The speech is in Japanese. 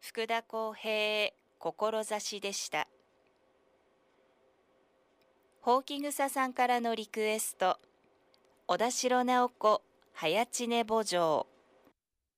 福田公平志でした。ほうきぐささんからのリクエスト、小田代直子早知音慕情。